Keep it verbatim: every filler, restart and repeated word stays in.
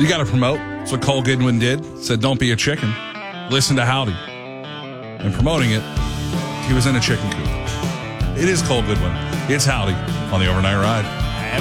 You got to promote. That's what Cole Goodwin did. Said, don't be a chicken. Listen to Howdy. And promoting it, he was in a chicken coop. It is Cole Goodwin. It's Howdy on the Overnight Ride.